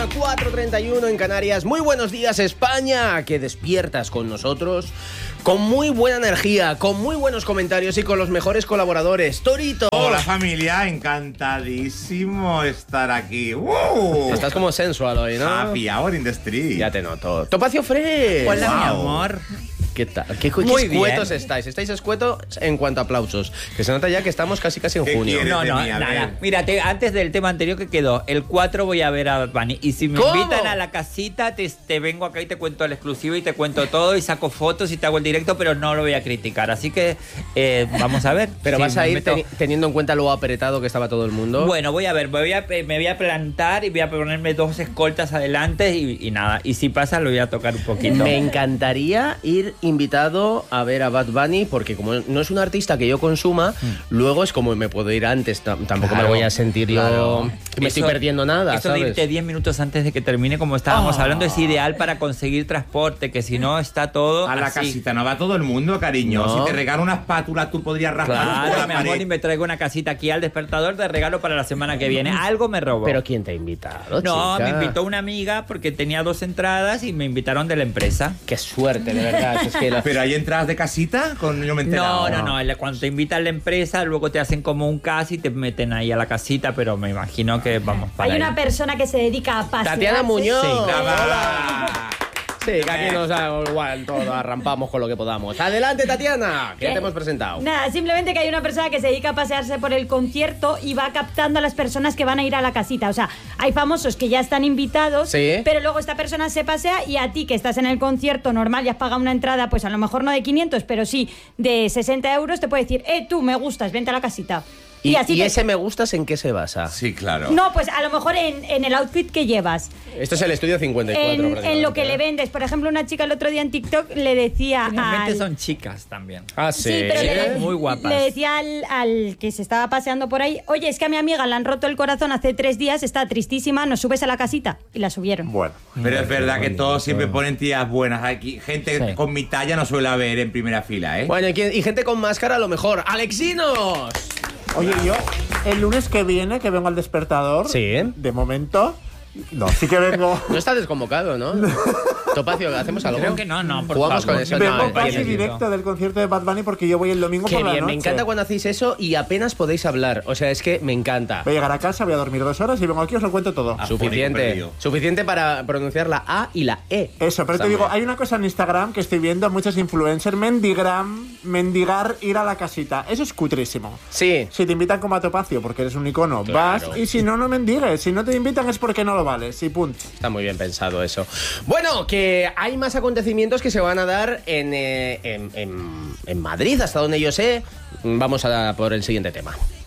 4:31 en Canarias. Muy buenos días, España, que despiertas con nosotros, con muy buena energía, con muy buenos comentarios y con los mejores colaboradores. Torito. Hola familia, encantadísimo estar aquí. Estás como sensual hoy, ¿no? Happy hour in the street. Ya te noto. Topacio Fresh. Hola, Wow. mi amor. ¿Qué tal? ¿Qué Muy escuetos bien. estáis? Estáis escuetos en cuanto a aplausos. Que se nota ya que estamos casi en ¿Qué junio. quieres? No, de mí, a nada. ver. Mira, antes del tema anterior que quedó, el 4 voy a ver a Bad Bunny. Y si me ¿Cómo? invitan a la casita, te vengo acá y te cuento el exclusivo y te cuento todo y saco fotos y te hago el directo, pero no lo voy a criticar. Así que vamos a ver. Pero si vas a me ir meto- teniendo en cuenta lo apretado que estaba todo el mundo. Bueno, voy a ver, me voy a plantar y voy a ponerme 2 escoltas adelante y nada. Y si pasa, lo voy a tocar un poquito. Me encantaría ir invitado a ver a Bad Bunny, porque como no es un artista que yo consuma, luego es como me puedo ir antes, tampoco Claro, me voy a sentir yo que me estoy Eso- perdiendo nada, Eso de ¿sabes? irte 10 minutos antes de que termine, como estábamos hablando, es ideal para conseguir transporte, que si no está todo A la así. casita no va todo el mundo, cariño. No. Si te regalo una espátula, tú podrías raspar un poco Claro, la mi amor, pared. y me traigo una casita aquí al despertador de regalo para la semana que viene. Algo me robó. Pero ¿quién te ha invitado, no, chica? me invitó una amiga porque tenía 2 entradas y me invitaron de la empresa. Qué suerte, de verdad. Es que Pero hay entradas de casita con yo me he enterado. No. Cuando te invitan la empresa, luego te hacen como un casi y te meten ahí a la casita, pero me imagino que vamos para Hay ahí. una persona que se dedica a pasear. Tatiana Muñoz. Sí. Hola. Sí, que aquí nos da igual todo, arrampamos con lo que podamos. Adelante, Tatiana, que ya te hemos presentado. Nada, simplemente que hay una persona que se dedica a pasearse por el concierto y va captando a las personas que van a ir a la casita. O sea, hay famosos que ya están invitados, Sí. pero luego esta persona se pasea y a ti que estás en el concierto normal y has pagado una entrada, pues a lo mejor no de 500, pero sí de 60 euros, te puede decir, tú me gustas, vente a la casita. ¿Y, así y te- ese me gustas en qué se basa? Sí, claro. No, pues a lo mejor en el outfit que llevas. Esto es el estudio 54. En lo que prácticamente, le ¿eh? vendes. Por ejemplo, una chica el otro día en TikTok le decía Realmente al... son chicas también. Ah, sí. Sí, pero Muy guapas. le decía al que se estaba paseando por ahí, oye, es que a mi amiga le han roto el corazón hace 3 días, está tristísima, nos subes a la casita. Y la subieron. Bueno, Pero es verdad que todos siempre ponen tías buenas. Aquí gente Sí. con mi talla no suele haber en primera fila, ¿eh? Bueno, y gente con máscara a lo mejor. ¡Alexinos! oye, yo el lunes que viene, que vengo al despertador, Sí. de momento, no, sí que vengo. No está desconvocado, ¿no? Topacio, ¿hacemos algo? Creo que no, por Jugamos favor. con eso. Vengo No, casi bien, directo del concierto de Bad Bunny porque yo voy el domingo Qué por la bien, noche. me encanta cuando hacéis eso y apenas podéis hablar. O sea, es que me encanta. Voy a llegar a casa, voy a dormir 2 horas y vengo aquí y os lo cuento todo. Ah, Suficiente. perdido. Suficiente para pronunciar la A y la E. Eso, pero Está te digo, muy hay una cosa en Instagram que estoy viendo muchos influencers mendigar ir a la casita. Eso es cutrísimo. bien. Sí. Si te invitan como a Topacio porque eres un icono, Claro. vas, y si no, no mendigues. Si no te invitan es porque no lo vales, y punto. Está muy bien pensado eso. Bueno, que hay más acontecimientos que se van a dar en Madrid, hasta donde yo sé. Vamos a por el siguiente tema.